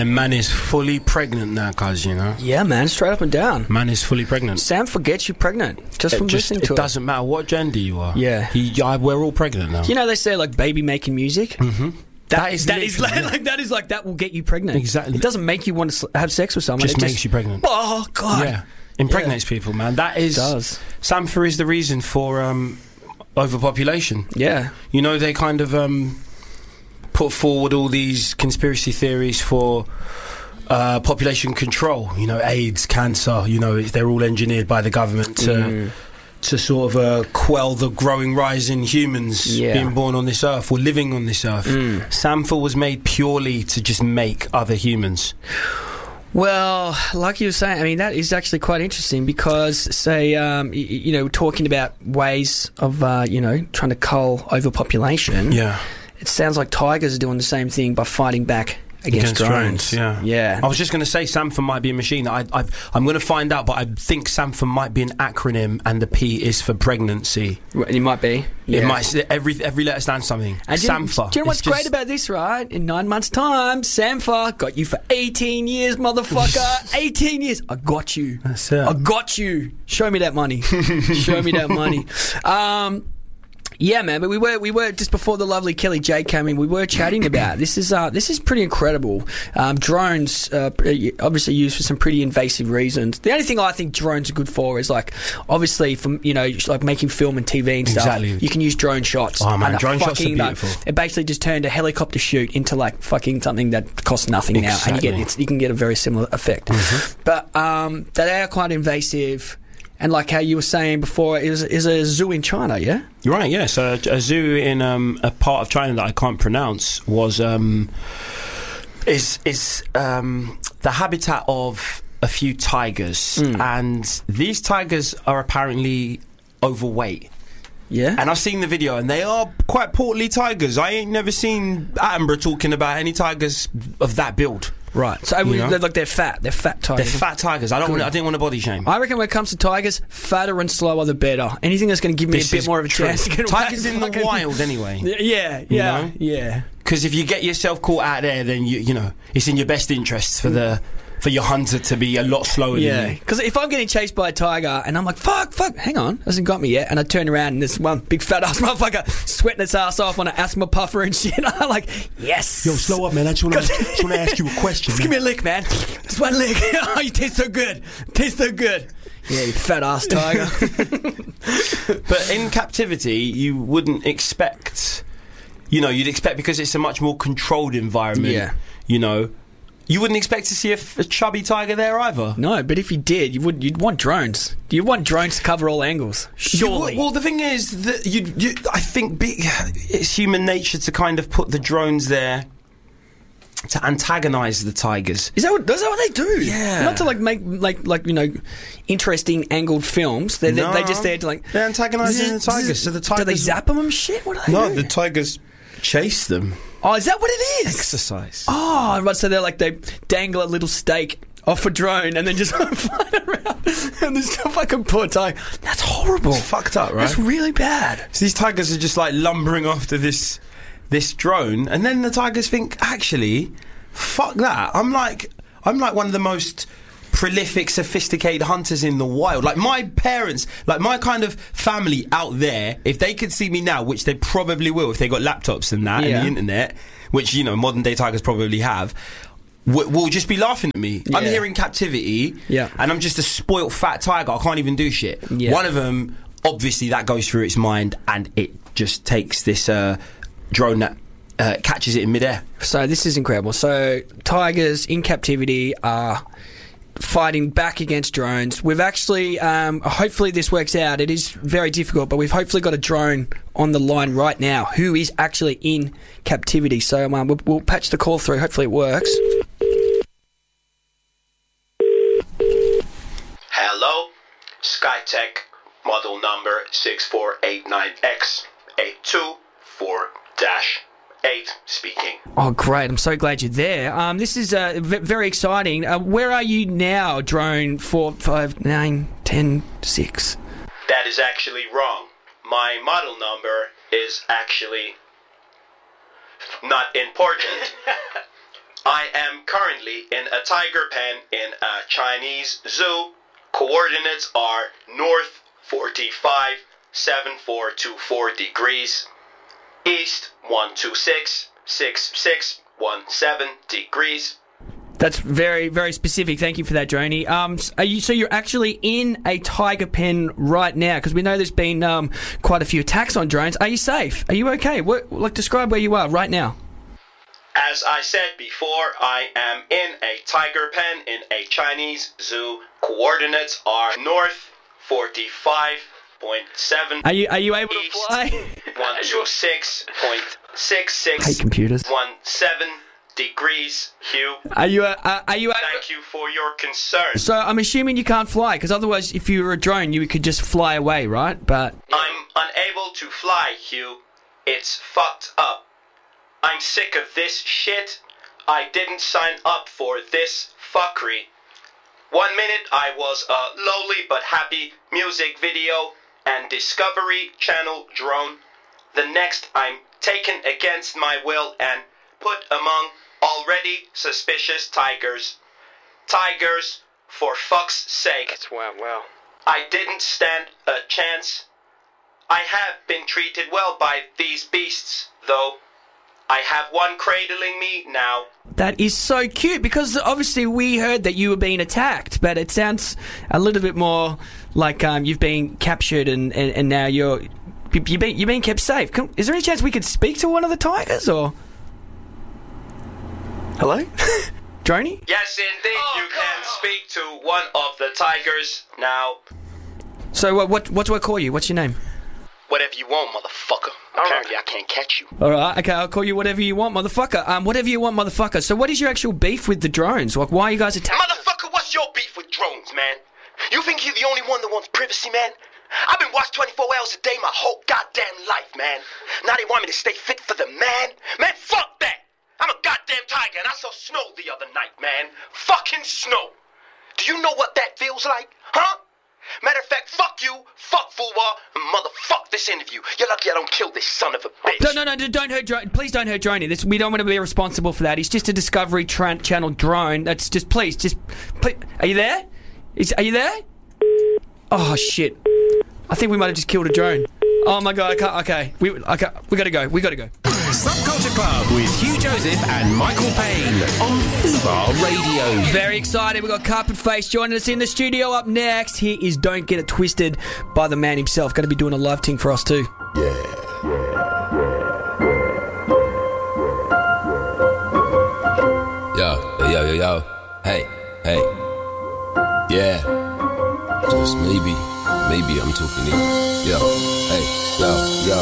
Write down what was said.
And man is fully pregnant now, cuz, you know. Yeah, man, straight up and down. Man is fully pregnant. Sampha gets you pregnant just from listening to it. It doesn't matter what gender you are. Yeah. We're all pregnant now. You know, they say, like, baby making music. Mm-hmm. That will get you pregnant. Exactly. It doesn't make you want to have sex with someone. Just makes you pregnant. Oh, God. Yeah. Impregnates people, man. That is... It does. Sampha is the reason for overpopulation. Yeah. You know, they kind of put forward all these conspiracy theories for population control. You know, AIDS, cancer, you know, they're all engineered by the government to sort of quell the growing rise in humans being born on this earth or living on this earth. Sampha was made purely to just make other humans. Well, like you were saying, I mean, that is actually quite interesting because, say, you know, talking about ways of, you know, trying to cull overpopulation. Yeah. It sounds like tigers are doing the same thing by fighting back against drones. Yeah. I was just going to say Sampha might be a machine. I'm going to find out, but I think Sampha might be an acronym, and the P is for pregnancy. It might be. Yeah. It might. Every letter stands something. And Sampha. Do you know what's great about this, right? In 9 months' time, Sampha got you for 18 years, motherfucker. 18 years. I got you. That's it. I got you. Show me that money. Show me that money. Yeah, man, but we were just before the lovely Kelly J came in. We were chatting about this is pretty incredible. Drones obviously used for some pretty invasive reasons. The only thing I think drones are good for is like obviously from like making film and TV and stuff. Exactly. You can use drone shots. Oh man, drone shots are beautiful. It basically just turned a helicopter shoot into like fucking something that costs nothing now, and you can get a very similar effect. Mm-hmm. But they are quite invasive. And like how you were saying before, is a zoo in China, yeah? You're right, yeah. So a zoo in a part of China that I can't pronounce was is the habitat of a few tigers, and these tigers are apparently overweight. Yeah. And I've seen the video, and they are quite portly tigers. I ain't never seen Attenborough talking about any tigers of that build. Right, so they're fat. They're fat tigers. They're fat tigers. I didn't want to body shame. I recken when it comes to tigers, fatter and slower the better. Anything that's going to give me a bit more of a chance to get tigers in the wild anyway. Yeah. Because if you get yourself caught out there, then you know it's in your best interests for your hunter to be a lot slower than you. Yeah, because if I'm getting chased by a tiger and I'm like, fuck, hang on, hasn't got me yet, and I turn around and there's one big fat ass motherfucker sweating its ass off on an asthma puffer and shit, I'm like, yes. Yo, slow up, man. I just want to ask you a question. Just give me a lick, man. Just one lick. Oh, you taste so good. Yeah, you fat ass tiger. But in captivity, you wouldn't expect, you'd expect, because it's a much more controlled environment, you wouldn't expect to see a chubby tiger there either. No, but if you did, you'd want drones. You'd want drones to cover all angles. Surely. Well, the thing is that I think it's human nature to kind of put the drones there to antagonise the tigers. Is that what they do? Yeah. Not to make interesting angled films. They're just there to they're antagonising the tigers. So the tigers, do they zap them and shit? What do they do? The tigers chase them. Oh, is that what it is? Exercise. Oh, right. So they dangle a little steak off a drone and then just fly around. And there's stuff like a poor tiger. That's horrible. It's fucked up, right? That's really bad. So these tigers are just like lumbering after this drone, and then the tigers think, actually, fuck that. I'm like one of the most prolific, sophisticated hunters in the wild. Like my parents, like my kind of family out there, if they could see me now, which they probably will if they got laptops and that and the internet, which modern day tigers probably have, will just be laughing at me. I'm here in captivity, and I'm just a spoilt fat tiger. I can't even do shit. One of them, obviously, that goes through its mind, and it just takes this drone that catches it in midair. So this is incredible. So tigers in captivity are fighting back against drones. We've actually, hopefully this works out. It is very difficult, but we've hopefully got a drone on the line right now who is actually in captivity. So we'll patch the call through. Hopefully it works. Hello, Skytech, model number 6489X824-8 speaking. Oh, great. I'm so glad you're there. This is very exciting. Where are you now, drone 4, 5, 9, 10, 6? That is actually wrong. My model number is actually not important. I am currently a tiger pen in a Chinese zoo. Coordinates are north 45,742.4 degrees, east 126,6617 degrees. That's very, very specific. Thank you for that, Droney. So you're actually in a tiger pen right now? Because we know there's been quite a few attacks on drones. Are you safe? Are you okay? Describe where you are right now. As I said before, I am in a tiger pen in a Chinese zoo. Coordinates are north 45.7. Are you able to fly? 126.66. Hate computers. 17 degrees, Hugh. Are you Thank you for your concern. So I'm assuming you can't fly, because otherwise, if you were a drone, you could just fly away, right? But I'm unable to fly, Hugh. It's fucked up. I'm sick of this shit. I didn't sign up for this fuckery. 1 minute I was a lowly but happy music video and Discovery Channel drone. The next I'm taken against my will and put among already suspicious tigers. Tigers, for fuck's sake. Wow. I didn't stand a chance. I have been treated well by these beasts, though. I have one cradling me now. that is so cute, because obviously we heard that you were being attacked, but it sounds a little bit more like you've been captured and now you're being kept safe. Is there any chance we could speak to one of the tigers, or... Hello? Droney? Yes, indeed, you can speak to one of the tigers now. So what do I call you? What's your name? Whatever you want, motherfucker. Apparently I can't catch you. Alright, okay, I'll call you whatever you want, motherfucker. Whatever you want, motherfucker. So what is your actual beef with the drones? Like, why are you guys attacking... Motherfucker, what's your beef with drones, man? You think you're the only one that wants privacy, man? I've been watched 24 hours a day my whole goddamn life, man. Now they want me to stay fit for them, man. Man, fuck that! I'm a goddamn tiger and I saw snow the other night, man. Fucking snow. Do you know what that feels like? Huh? Matter of fact, fuck you, fuck Fulwa, and motherfuck this interview. You're lucky I don't kill this son of a bitch. No, don't hurt Drone. Please don't hurt Droney. We don't want to be responsible for that. He's just a Discovery Channel drone. That's just, please. Are you there? Are you there? Oh, shit. I think we might have just killed a drone. Oh, my God. Okay. We gotta go. Subculture Club with Hugh Joseph and Michael Payne on Fubar Radio. Very excited. We've got Carpet Face joining us in the studio. Up next, here is Don't Get It Twisted by the man himself. Going to be doing a live ting for us too. Yo. Hey. Yeah. Just maybe I'm talking to you. Yo. Hey. Yo.